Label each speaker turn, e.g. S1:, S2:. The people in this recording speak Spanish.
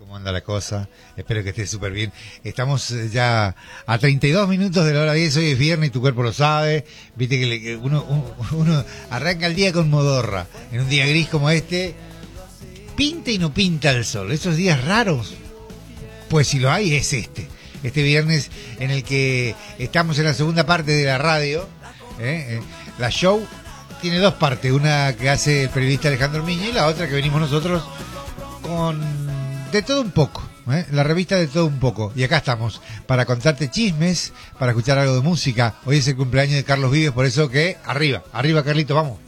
S1: ¿Cómo anda la cosa? Espero que estés súper bien. Estamos ya a 32 minutos de la hora 10. Hoy es viernes y tu cuerpo lo sabe. Viste que uno arranca el día con modorra. En un día gris como este, pinta y no pinta el sol. Esos días raros, pues si lo hay, es este viernes en el que estamos en la segunda parte de la radio. La show tiene dos partes, una que hace el periodista Alejandro Miña y la otra que venimos nosotros con de todo un poco, la revista de todo un poco. Y acá estamos para contarte chismes, para escuchar algo de música. Hoy es el cumpleaños de Carlos Vives, por eso que arriba Carlito, vamos.